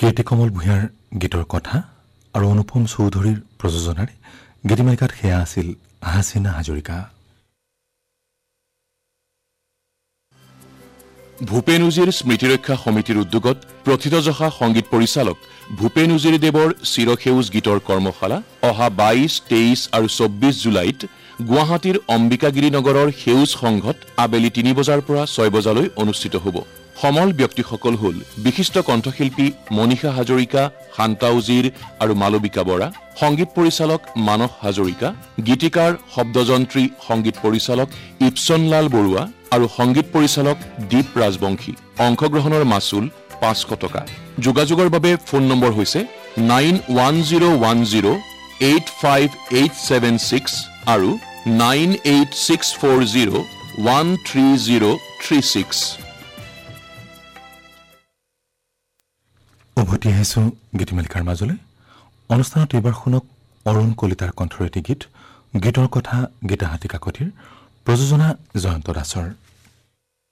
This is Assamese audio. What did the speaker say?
কীৰ্তিকমল ভূঞাৰ গীতৰ কথা আৰু অনুপম চৌধুৰীৰ প্ৰযোজনাৰে গীতিমালিকাত সেয়া আছিল হাছিনা হাজৰিকা। ভূপেন উজিৰ স্মৃতিৰক্ষা সমিতিৰ উদ্যোগত প্ৰথিতযশা সংগীত পৰিচালক ভূপেন উজিৰদেৱৰ চিৰসেউজ গীতৰ কৰ্মশালা অহা 22, 23 আৰু 24 জুলাইত গুৱাহাটীৰ অম্বিকাগিৰি নগৰৰ সেউজ সংঘত আবেলি 3 বজাৰ পৰা 6 বজালৈ অনুষ্ঠিত হ'ব। সমল ব্যক্তিসকল হ'ল বিশিষ্ট কণ্ঠশিল্পী মনীষা হাজৰিকা, শান্তা উজিৰ আৰু মালবিকা বৰা, সংগীত পৰিচালক মানস হাজৰিকা, গীতিকাৰ শব্দযন্ত্ৰী সংগীত পৰিচালক ইপচনলাল বৰুৱা আৰু সংগীত পৰিচালক দীপ ৰাজবংশী। অংশগ্ৰহণৰ মাচুল 500 টকা। যোগাযোগৰ বাবে ফোন নম্বৰ হৈছে 9101085876 আৰু 9864013036। উভতি আহিছোঁ গীতিমালিকাৰ মাজলৈ। অনুষ্ঠানত এইবাৰ শুনক অৰুণ কলিতাৰ কণ্ঠৰ এটি গীত, গীতৰ কথা গীতাহাতী কাকতিৰ, প্ৰযোজনা জয়ন্ত দাসৰ।